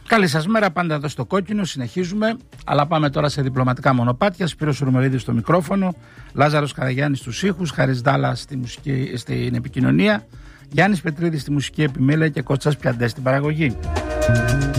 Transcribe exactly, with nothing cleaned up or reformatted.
Καλή σας μέρα, πάντα εδώ στο Κόκκινο. Συνεχίζουμε, αλλά πάμε τώρα σε διπλωματικά μονοπάτια. Σπύρος Ρουμελίδης στο μικρόφωνο, Λάζαρος Καραγιάννης στους ήχους, Χάρης Δάλας στη μουσική, στην επικοινωνία, Γιάννης Πετρίδης στη μουσική επιμέλεια και Κώστας Πιαντές στην παραγωγή.